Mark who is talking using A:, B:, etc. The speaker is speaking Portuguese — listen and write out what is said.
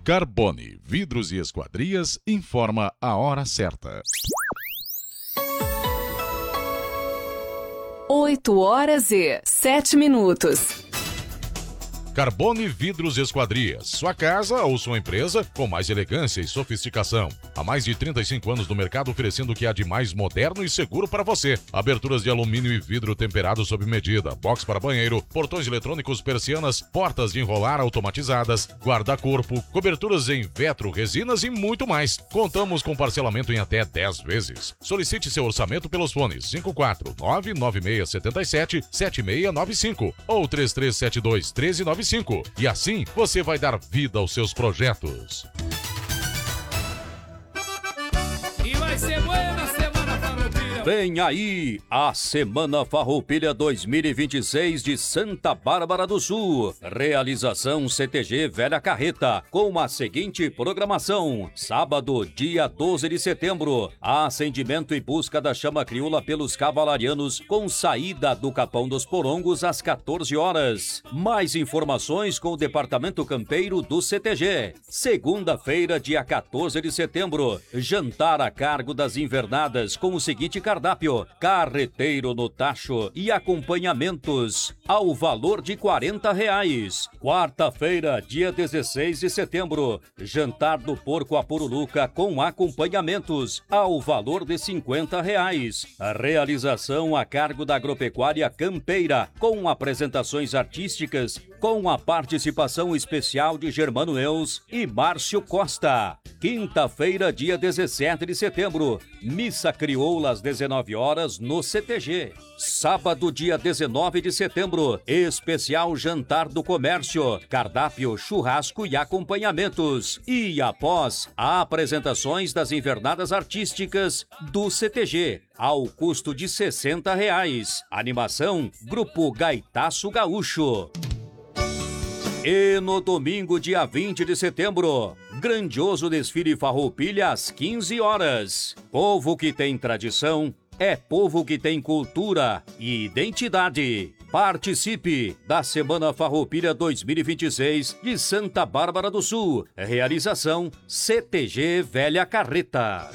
A: Carbone Vidros e Esquadrias informa a hora certa.
B: 8h07.
A: Carbone Vidros e Esquadrias. Sua casa ou sua empresa com mais elegância e sofisticação. Há mais de 35 anos no mercado oferecendo o que há de mais moderno e seguro para você. Aberturas de alumínio e vidro temperado sob medida, box para banheiro, portões eletrônicos, persianas, portas de enrolar automatizadas, guarda-corpo, coberturas em vetro, resinas e muito mais. Contamos com parcelamento em até 10 vezes. Solicite seu orçamento pelos fones 54996777695 ou 33721395. E assim você vai dar vida aos seus projetos.
C: E vai ser buena semana farroupilha.
D: Vem aí a Semana Farroupilha 2026 de Santa Bárbara do Sul. Realização CTG Velha Carreta, com a seguinte programação: sábado, dia 12 de setembro, acendimento e busca da chama crioula pelos cavalarianos, com saída do Capão dos Porongos às 14 horas. Mais informações com o Departamento Campeiro do CTG. Segunda-feira, dia 14 de setembro, jantar a cargo das invernadas com o seguinte cardápio: carreteiro no tacho e acompanhamentos ao valor de R$40. Quarta-feira, dia 16 de setembro, jantar do porco a Pururuca com acompanhamentos ao valor de R$50. A realização a cargo da Agropecuária Campeira, com apresentações artísticas com a participação especial de Germano Neus e Márcio Costa. Quinta-feira, dia 17 de setembro, missa crioula às 19 horas no CTG. Sábado, dia 19 de setembro, especial jantar do comércio, cardápio, churrasco e acompanhamentos. E após, apresentações das invernadas artísticas do CTG, ao custo de R$60. Animação, Grupo Gaitaço Gaúcho. E no domingo, dia 20 de setembro, grandioso desfile Farroupilha às 15 horas. Povo que tem tradição é povo que tem cultura e identidade. Participe da Semana Farroupilha 2026 de Santa Bárbara do Sul. Realização CTG Velha Carreta.